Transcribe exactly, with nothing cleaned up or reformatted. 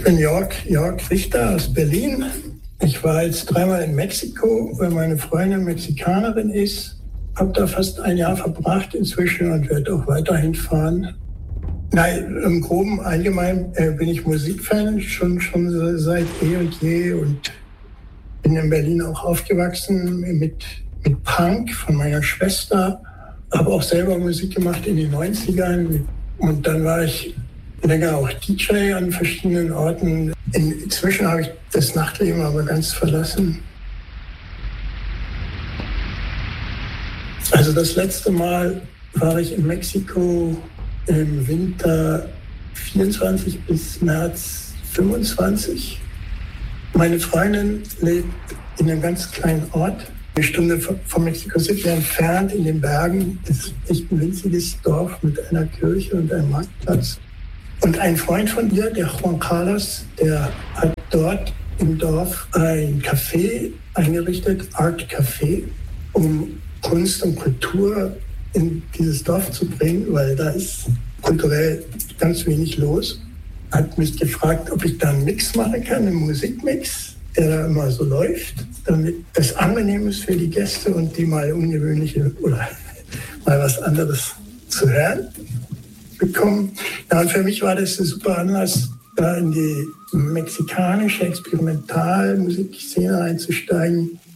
bin Jörg, Jörg Richter aus Berlin. Ich war jetzt dreimal in Mexiko, weil meine Freundin Mexikanerin ist. Habe da fast ein Jahr verbracht inzwischen und werde auch weiterhin fahren. Nein, im Groben allgemein äh, bin ich Musikfan, schon, schon seit eh und je, und bin in Berlin auch aufgewachsen mit, mit Punk von meiner Schwester. Habe auch selber Musik gemacht in den neunzigern und dann war ich länger auch D J an verschiedenen Orten. Inzwischen habe ich das Nachtleben aber ganz verlassen. Also das letzte Mal war ich in Mexiko im Winter vierundzwanzig bis März fünfundzwanzig. Meine Freundin lebt in einem ganz kleinen Ort, eine Stunde von Mexico City entfernt in den Bergen. Das ist echt ein winziges Dorf mit einer Kirche und einem Marktplatz. Und ein Freund von ihr, der Juan Carlos, der hat dort im Dorf ein Café eingerichtet, Art Café, um Kunst und Kultur in dieses Dorf zu bringen, weil da ist kulturell ganz wenig los. Hat mich gefragt, ob ich da einen Mix machen kann, einen Musikmix, der da immer so läuft, damit das angenehm ist für die Gäste und die mal ungewöhnliche oder mal was anderes zu hören bekommen. Ja, und für mich war das ein super Anlass, da in die mexikanische Experimentalmusikszene einzusteigen.